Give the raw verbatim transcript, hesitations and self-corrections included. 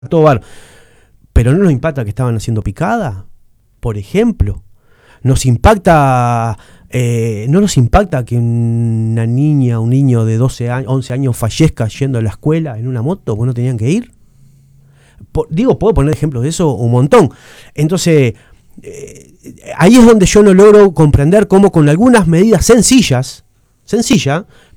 todo bar. Pero no nos impacta que estaban haciendo picada, por ejemplo. Nos impacta, eh, no nos impacta que una niña, un niño de doce años, once años fallezca yendo a la escuela en una moto, porque no tenían que ir. Por, digo, puedo poner ejemplos de eso un montón. Entonces, eh, ahí es donde yo no logro comprender cómo con algunas medidas sencillas, sencillas,